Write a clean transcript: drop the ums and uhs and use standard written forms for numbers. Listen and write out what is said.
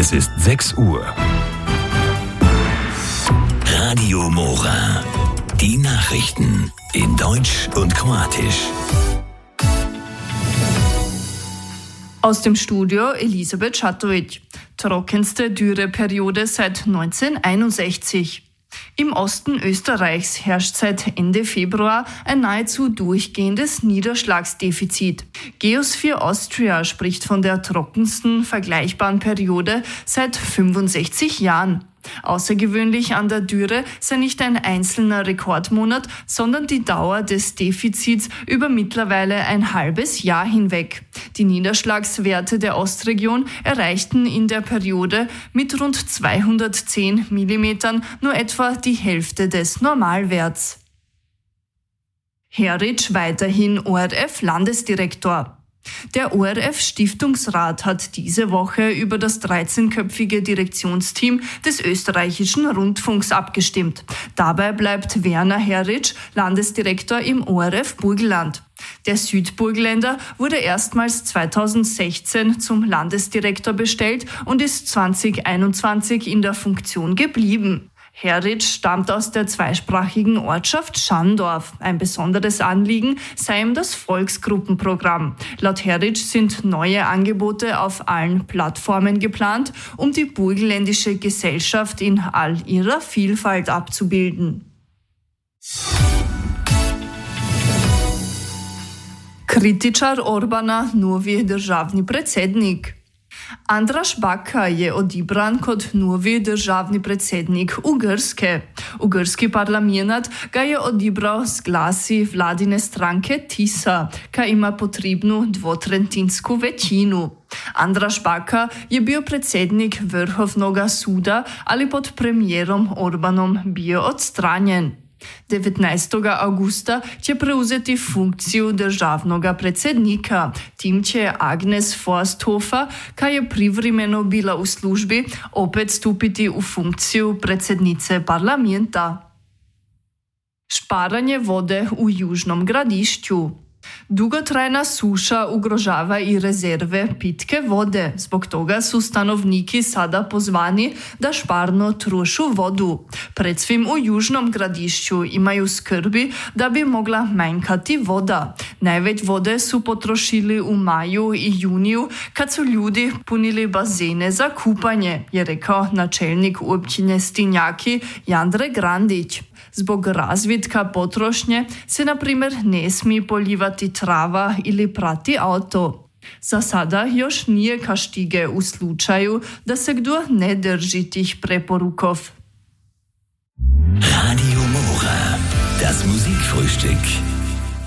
Es ist 6 Uhr. Radio Mora. Die Nachrichten in Deutsch und Kroatisch. Aus dem Studio Elisabeth Schatovic. Trockenste Dürreperiode seit 1961. Im Osten Österreichs herrscht seit Ende Februar ein nahezu durchgehendes Niederschlagsdefizit. Geosphere Austria spricht von der trockensten vergleichbaren Periode seit 65 Jahren. Außergewöhnlich an der Dürre sei nicht ein einzelner Rekordmonat, sondern die Dauer des Defizits über mittlerweile ein halbes Jahr hinweg. Die Niederschlagswerte der Ostregion erreichten in der Periode mit rund 210 mm nur etwa die Hälfte des Normalwerts. Heric weiterhin ORF-Landesdirektor. Der ORF-Stiftungsrat hat diese Woche über das 13-köpfige Direktionsteam des österreichischen Rundfunks abgestimmt. Dabei bleibt Werner Heric Landesdirektor im ORF Burgenland. Der Südburgenländer wurde erstmals 2016 zum Landesdirektor bestellt und ist 2021 in der Funktion geblieben. Heric stammt aus der zweisprachigen Ortschaft Schandorf. Ein besonderes Anliegen sei ihm das Volksgruppenprogramm. Laut Heric sind neue Angebote auf allen Plattformen geplant, um die burgenländische Gesellschaft in all ihrer Vielfalt abzubilden. Kritičar Orbana novi državni predsednik. Andraž Baka je odibran kot novi državni predsednik Ugrske. Ugrski parlament ga je odibral z glasi vladine stranke TISA, ki ima potrebno dvotretjinsko večino. Andraž Baka je bil predsednik Vrhovnoga suda ali pod premijerom Orbanom bil odstranjen. 19. augusta će preuzeti funkciju državnoga predsednika, tim će Agnes Forsthofer, ki je privremeno bila v službi, opet stupiti v funkciju predsednice parlamenta. Šparanje vode v Južnom Gradišću. Dugotrajna suša ugrožava i rezerve pitke vode. Zbog toga su stanovniki sada pozvani da šparno trošu vodu. Predvsem u Južnom Gradišću imaju skrbi da bi mogla manjkati voda. Največ vode su potrošili u maju i juniju kad su ljudi punili bazene za kupanje, je rekao načelnik općine Stinjaki Jandre Grandić. Zbog razvitka potrošnje se, na primjer, ne smije poljivati trava ili prati auto. Za sada još nije kaštige u slučaju da se kdo ne drži tih preporukov. Radio Mora, das Musikfrühstück.